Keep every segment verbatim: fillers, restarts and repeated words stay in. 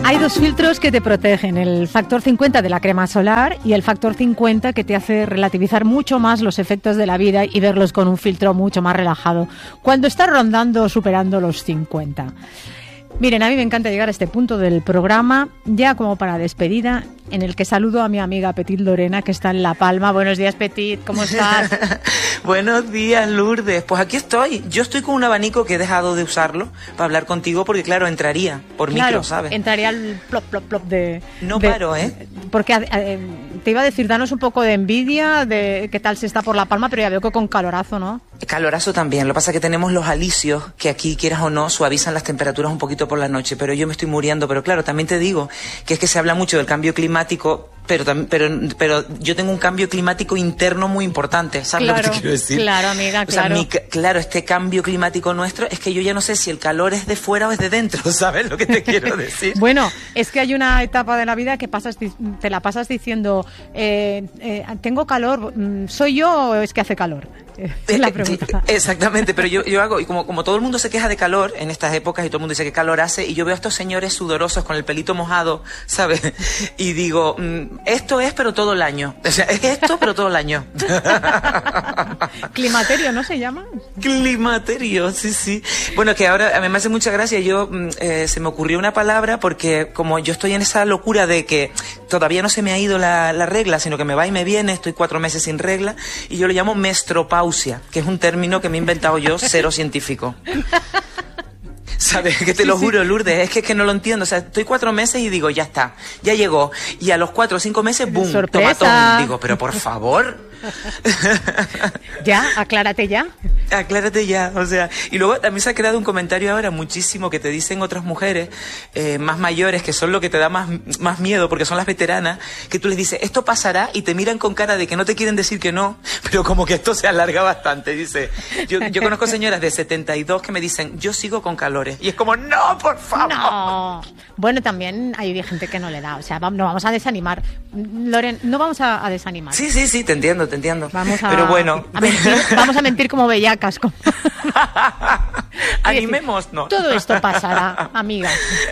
Hay dos filtros que te protegen, el factor cincuenta de la crema solar y el factor cincuenta que te hace relativizar mucho más los efectos de la vida y verlos con un filtro mucho más relajado cuando estás rondando o superando los cincuenta. Miren, a mí me encanta llegar a este punto del programa, ya como para despedida, en el que saludo a mi amiga Petit Lorena, que está en La Palma. Buenos días, Petit, ¿cómo estás? Buenos días, Lourdes. Pues aquí estoy. Yo estoy con un abanico que he dejado de usarlo para hablar contigo porque, claro, entraría por claro, micro, ¿sabes? Entraría el plop, plop, plop de... No de, paro, ¿eh? Porque eh, te iba a decir, danos un poco de envidia de qué tal se está por La Palma, pero ya veo que con calorazo, ¿no? Calorazo también. Lo que pasa es que tenemos los alisios que aquí, quieras o no, suavizan las temperaturas un poquito por la noche, pero yo me estoy muriendo. Pero claro, también te digo que es que se habla mucho del cambio climático, pero pero pero yo tengo un cambio climático interno muy importante, ¿sabes claro, lo que te quiero decir? Claro, amiga, claro. O sea, mi, claro, este cambio climático nuestro es que yo ya no sé si el calor es de fuera o es de dentro, ¿sabes lo que te quiero decir? Bueno, es que hay una etapa de la vida que pasas, te la pasas diciendo, eh, eh, tengo calor, ¿soy yo o es que hace calor? Es la pregunta. Exactamente, pero yo, yo hago, y como, como todo el mundo se queja de calor en estas épocas y todo el mundo dice que calor hace, y yo veo a estos señores sudorosos con el pelito mojado, ¿sabes? Y digo, esto es pero todo el año. O sea, es esto pero todo el año. Climaterio, ¿no se llama? Climaterio, sí, sí. Bueno, que ahora a mí me hace mucha gracia, yo eh, se me ocurrió una palabra porque como yo estoy en esa locura de que todavía no se me ha ido la, la regla, sino que me va y me viene, estoy cuatro meses sin regla, y yo lo llamo mestropausia, que es un término que me he inventado yo, cero científico. ¿Sabes? Que te lo sí, juro, sí. Lourdes, es que, es que no lo entiendo. O sea, estoy cuatro meses y digo, ya está, ya llegó. Y a los cuatro o cinco meses, ¡boom! ¡Sorpresa! Tomatón. Digo, pero por favor. Ya, aclárate ya. Aclárate ya, o sea. Y luego también se ha creado un comentario ahora muchísimo que te dicen otras mujeres eh, más mayores, que son lo que te da más, más miedo, porque son las veteranas, que tú les dices, esto pasará, y te miran con cara de que no te quieren decir que no, pero como que esto se alarga bastante. Dice, yo, yo conozco señoras de setenta y dos que me dicen, yo sigo con calores. Y es como, no, por favor. No. Bueno, también hay gente que no le da, o sea, no vamos a desanimar. Loren, no vamos a, a desanimar. Sí, sí, sí, te entiendo, te entiendo. Vamos a, pero bueno. a mentir, vamos a mentir como bellacas. Como... Animemos, no. Todo esto pasará, amiga.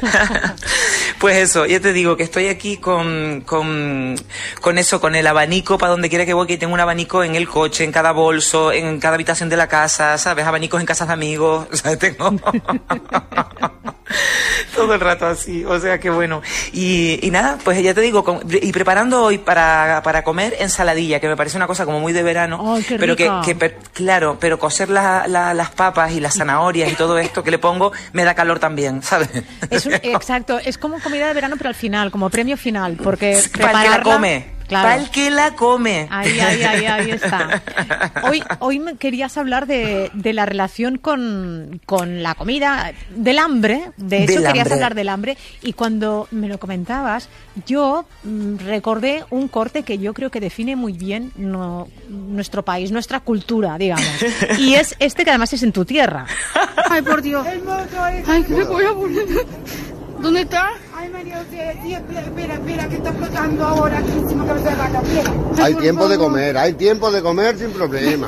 Pues eso, ya te digo que estoy aquí con, con, con eso, con el abanico para donde quiera que voy, que tengo un abanico en el coche, en cada bolso, en cada habitación de la casa, ¿sabes? Abanicos en casas de amigos, o sea, tengo... todo el rato así, o sea que bueno. Y, y nada, pues ya te digo, con, y preparando hoy para, para comer ensaladilla, que me parece una cosa como muy de verano. ¡Ay, qué pero rica! que, que per, claro, pero cocer la, la, las papas y las zanahorias y todo esto que le pongo me da calor también, ¿sabes? Es un, exacto, es como comida de verano, pero al final, como premio final, porque para el que la come. Claro. Para el que la come. Ahí, ahí, ahí, ahí está. Hoy, hoy me querías hablar de, de la relación con, con la comida, del hambre. De hecho, del querías hambre. hablar del hambre. Y cuando me lo comentabas, yo mmm, recordé un corte que yo creo que define muy bien no, nuestro país, nuestra cultura, digamos. Y es este que además es en tu tierra. Ay, por Dios. Ay, ¿qué me voy a poner? ¿Dónde está? Ay, María, espera, espera, espera, que está flotando ahora aquí encima cabeza de vaca, espera. Hay tiempo de comer, hay tiempo de comer sin problema.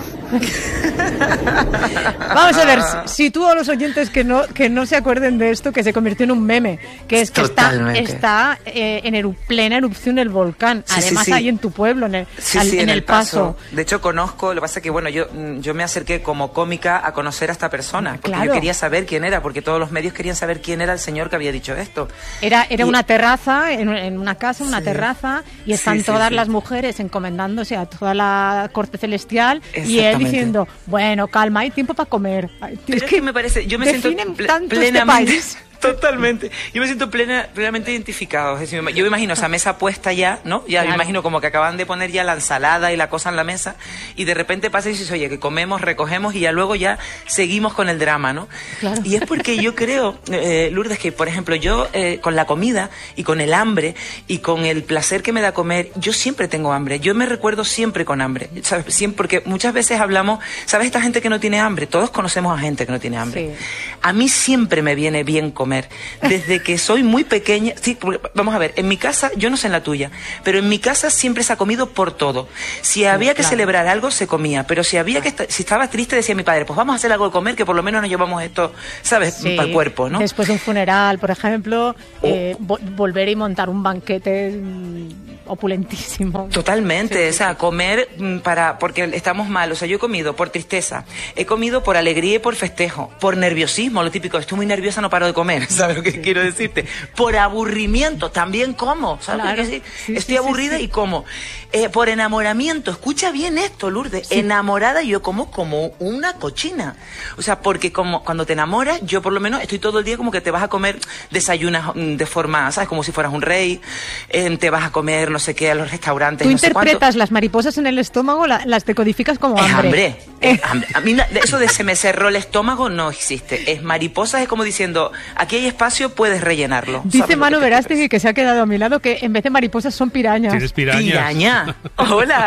Vamos a ver, sitúo a los oyentes que no que no se acuerden de esto, que se convirtió en un meme, que es que Totalmente. está, está eh, en eru plena erupción el volcán, Sí, además sí, sí. ahí en tu pueblo, en el, Sí, al, sí, en el paso. De hecho, conozco, lo que pasa es que, bueno, yo, yo me acerqué como cómica a conocer a esta persona, porque Claro. yo quería saber quién era, porque todos los medios querían saber quién era el señor que había dicho esto. Era, era Y- una terraza, en, en una casa, una Sí. terraza, y están Sí, sí, todas sí. las mujeres encomendándose a toda la corte celestial, y él Exactamente. diciendo, bueno, calma, hay tiempo para comer. Pero es que me parece, yo me siento definen ple- tanto este plenamente, país. totalmente, yo me siento plena, plenamente identificado. Es decir, yo me imagino esa mesa puesta ya, ¿no? Ya Claro. me imagino como que acaban de poner ya la ensalada y la cosa en la mesa, y de repente pasa y dices, oye, que comemos, recogemos, y ya luego ya seguimos con el drama, ¿no? Claro. Y es porque yo creo, eh, Lourdes, que por ejemplo yo eh, con la comida y con el hambre y con el placer que me da comer, yo siempre tengo hambre, yo me recuerdo siempre con hambre, ¿sabes? Siempre, porque muchas veces hablamos, ¿sabes? Esta gente que no tiene hambre, todos conocemos a gente que no tiene hambre. Sí. A mí siempre me viene bien comer. comer. Desde que soy muy pequeña, sí, porque, vamos a ver, en mi casa, yo no sé en la tuya, pero en mi casa siempre se ha comido por todo. Si había que claro. celebrar algo, se comía, pero si había que, si estaba triste, decía mi padre, pues vamos a hacer algo de comer, que por lo menos nos llevamos esto, ¿sabes? Sí. Para el cuerpo, ¿no? Después de un funeral, por ejemplo, Oh. eh, vo- volver y montar un banquete mm, opulentísimo. Totalmente, Sí, sí, o sea, sí. comer mm, para porque estamos mal, o sea, yo he comido por tristeza, he comido por alegría y por festejo, por nerviosismo, lo típico, estoy muy nerviosa, no paro de comer, ¿sabes lo que sí. quiero decirte? Por aburrimiento, también como, ¿sabes Claro. lo que sí? Sí, Estoy sí, aburrida sí, sí. y como. Eh, por enamoramiento, escucha bien esto, Lourdes, sí. enamorada yo como como una cochina, o sea, porque como cuando te enamoras, yo por lo menos estoy todo el día como que te vas a comer, desayunas mm, de forma, ¿sabes? Como si fueras un rey, eh, te vas a comer no sé qué a los restaurantes. Tú no sé interpretas cuánto. las mariposas en el estómago, la- las decodificas como Es hambre. hambre, es hambre. A mí na- eso de se me cerró el estómago no existe. Es mariposas, es como diciendo, aquí hay espacio, puedes rellenarlo. Dice ¿Sabes lo Manu que te Verástegui, que se ha quedado a mi lado, que en vez de mariposas son pirañas. Tienes pirañas. Piraña. Hola.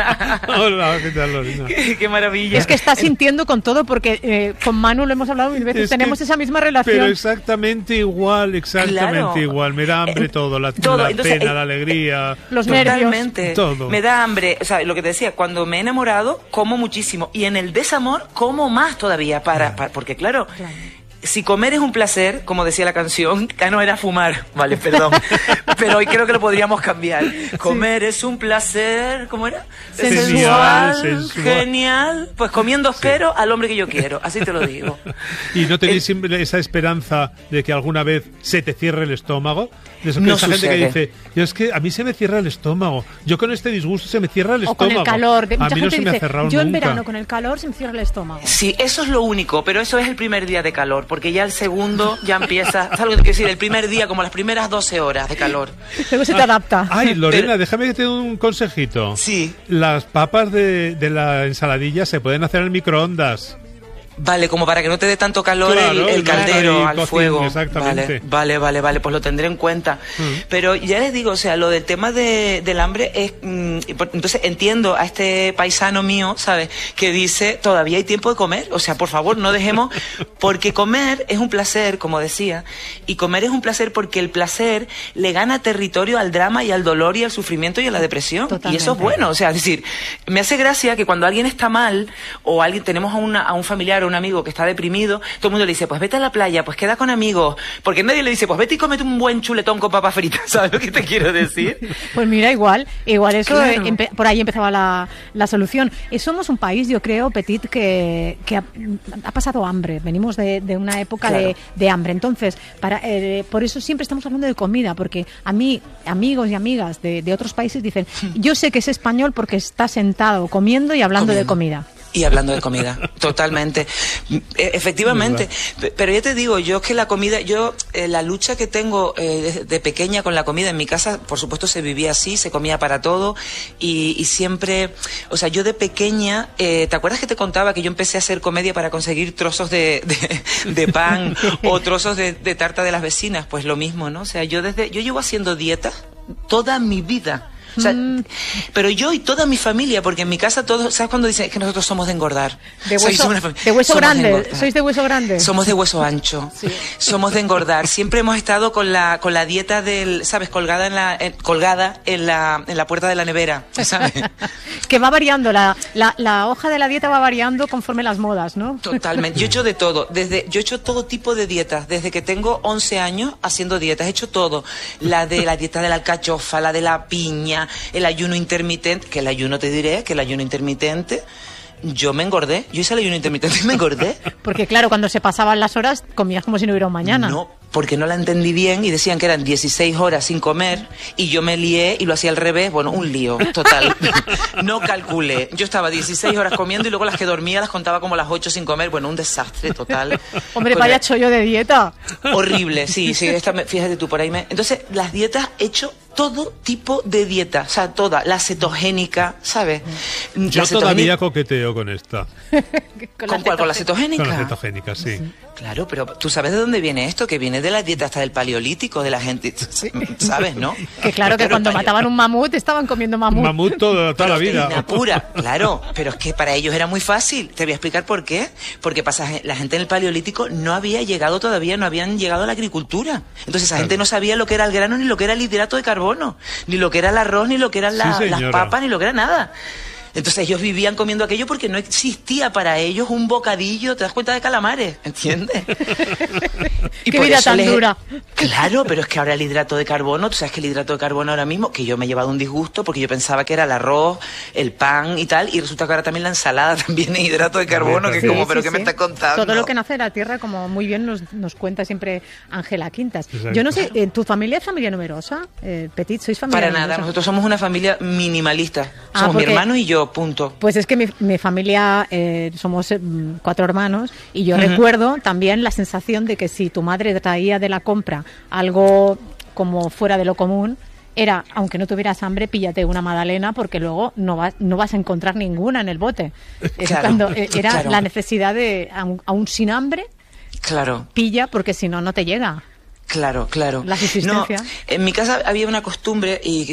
Hola, ¿qué tal, Lorena? qué, qué maravilla. Es que está sintiendo con todo, porque eh, con Manu lo hemos hablado mil veces, Es que- tenemos esa misma relación. Pero exactamente igual, exactamente Claro. igual. Me da hambre Eh, todo, la, todo. la Entonces, pena, eh, la alegría. Los nervios. Totalmente. Todo. Me da hambre. O sea, lo que te decía, cuando me he enamorado, como muchísimo. Y en el desamor, como más todavía. Para, para porque claro, Claro. si comer es un placer, como decía la canción, ya no era fumar. Vale, perdón. Pero hoy creo que lo podríamos cambiar. Comer es un placer, ¿cómo era? Sensual, sensual. Genial. Pues comiendo espero al hombre que yo quiero. Así te lo digo. ¿Y no tenéis El- siempre esa esperanza de que alguna vez se te cierre el estómago? De esa, No esa gente que sucede. dice, yo es que a mí se me cierra el estómago. Yo con este disgusto se me cierra el O estómago. con el calor. De, a mucha mí no gente se me ha dice, cerrado yo en nunca. verano con el calor se me cierra el estómago. Sí, eso es lo único, pero eso es el primer día de calor, porque ya el segundo ya empieza, ¿sabes lo que te quiero decir? El primer día, como las primeras doce horas de calor. Luego se te adapta. Ay, Lorena, Pero- déjame que te dé un consejito. Sí. Las papas de, de la ensaladilla se pueden hacer en microondas. Vale, como para que no te dé tanto calor Claro, el, el no estar caldero ahí al cociendo, fuego. exactamente. Vale, vale, vale, vale, pues lo tendré en cuenta. Mm. Pero ya les digo, o sea, lo del tema de, del hambre es... mm, y por- entonces entiendo a este paisano mío, ¿sabes? Que dice, todavía hay tiempo de comer. O sea, por favor, no dejemos... Porque comer es un placer, como decía, y comer es un placer porque el placer le gana territorio al drama y al dolor y al sufrimiento y a la depresión. Totalmente. Y eso es bueno. O sea, es decir, me hace gracia que cuando alguien está mal o alguien tenemos a, una, a un familiar o un amigo que está deprimido, todo el mundo le dice, pues vete a la playa, pues queda con amigos, porque nadie le dice, pues vete y cómete un buen chuletón con papas fritas, ¿sabes lo que te quiero decir? Pues mira, igual, igual eso, Claro. eh, empe- por ahí empezaba la, la solución. Eh, somos un país, yo creo, Petit, que, que ha, ha pasado hambre. Venimos de, de una época Claro. de, de hambre. Entonces, para, eh, por eso siempre estamos hablando de comida, porque a mí, amigos y amigas de, de otros países dicen, yo sé que es español porque está sentado comiendo y hablando Comiendo. de comida. Y hablando de comida, totalmente. E- Efectivamente. Pe- Pero yo te digo, yo es que la comida, yo, eh, la lucha que tengo eh, de, de pequeña con la comida en mi casa, por supuesto se vivía así, se comía para todo y, y siempre, o sea, yo de pequeña, eh, ¿te acuerdas que te contaba que yo empecé a hacer comedia para conseguir trozos de, de, de pan o trozos de, de tarta de las vecinas? Pues lo mismo, ¿no? O sea, yo desde, yo llevo haciendo dieta toda mi vida. O sea, Mm. pero yo y toda mi familia, porque en mi casa todos, ¿sabes cuando dicen que nosotros somos de engordar? De Sois hueso, una fam- de hueso somos grande. engordar. ¿Sois de hueso grande? Somos de hueso ancho. Sí. Somos de engordar. Siempre hemos estado con la con la dieta del, ¿sabes? Colgada en la eh, colgada en la en la puerta de la nevera, ¿sabes? Que va variando, la, la, la hoja de la dieta va variando conforme las modas, ¿no? Totalmente. Yo he hecho de todo. Desde, yo he hecho todo tipo de dietas. Desde que tengo once años haciendo dietas. He hecho todo. La de la dieta de la alcachofa, la de la piña, el ayuno intermitente. Que el ayuno te diré, que el ayuno intermitente. Yo me engordé. Yo hice el ayuno intermitente y me engordé. Porque claro, cuando se pasaban las horas comías como si no hubiera un mañana. No, porque no la entendí bien y decían que eran dieciséis horas sin comer y yo me lié y lo hacía al revés. Bueno, un lío, total. No calculé. Yo estaba dieciséis horas comiendo y luego las que dormía las contaba como las ocho sin comer. Bueno, un desastre total. Hombre, Con vaya la- chollo de dieta. Horrible, sí, sí, esta me- fíjate tú, por ahí me... Entonces, las dietas he hecho todo tipo de dieta, o sea, toda, la cetogénica, ¿sabes? Yo La todavía cetogénica- coqueteo con esta. ¿Con, ¿Con cuál? ¿Con la cetogénica? Con la cetogénica, sí. Claro, pero ¿tú sabes de dónde viene esto? Que viene de la dieta hasta del paleolítico, de la gente, ¿sabes, no? Que claro que cuando paleo- mataban un mamut estaban comiendo mamut. Mamut toda, toda la Pero vida. harina pura, claro, pero es que para ellos era muy fácil. Te voy a explicar por qué. Porque pasa, la gente en el paleolítico no había llegado todavía, no habían llegado a la agricultura. Entonces esa Claro. gente no sabía lo que era el grano, ni lo que era el hidrato de carbono, ni lo que era el arroz, ni lo que eran la- Sí, las señora. papas, ni lo que era nada. Entonces ellos vivían comiendo aquello porque no existía para ellos un bocadillo, ¿te das cuenta? De calamares, ¿entiendes? Y Qué por vida eso tan les- dura. Claro, pero es que ahora el hidrato de carbono, tú sabes que el hidrato de carbono ahora mismo, que yo me he llevado un disgusto porque yo pensaba que era el arroz, el pan y tal, y resulta que ahora también la ensalada también es hidrato de carbono, que es Sí, como, Sí, pero sí, ¿qué me sí. estás contando? Todo lo que nace de la tierra, como muy bien nos, nos cuenta siempre Ángela Quintas. Exacto. Yo no sé, ¿en tu familia es familia numerosa? Eh, Petit, ¿sois familia Para numerosa? nada, nosotros somos una familia minimalista. Ah, Somos mi porque- hermano y yo, punto. Pues es que mi, mi familia, eh, somos eh, mm, cuatro hermanos, y yo recuerdo también la sensación de que si tu madre traía de la compra algo como fuera de lo común, era, aunque no tuvieras hambre, píllate una magdalena porque luego no, vas no vas a encontrar ninguna en el bote. Es Claro, cuando eh, era claro. la necesidad de, aun, aun sin hambre, Claro. pilla porque si no, no te llega. Claro, claro. La subsistencia. No, en mi casa había una costumbre, y